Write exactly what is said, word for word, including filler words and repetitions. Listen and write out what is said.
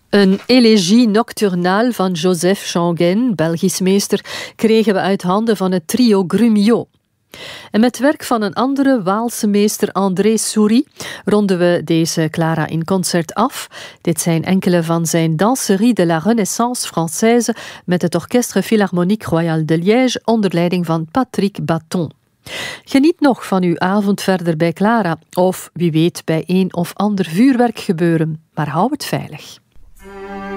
Een elegie nocturnale van Joseph Changen, Belgisch meester, kregen we uit handen van het trio Grumio. En met werk van een andere Waalse meester, André Souris, ronden we deze Clara in concert af. Dit zijn enkele van zijn Danserie de la Renaissance Française met het Orchestre Philharmonique Royal de Liège onder leiding van Patrick Batton. Geniet nog van uw avond verder bij Clara of wie weet bij een of ander vuurwerk gebeuren, maar hou het veilig.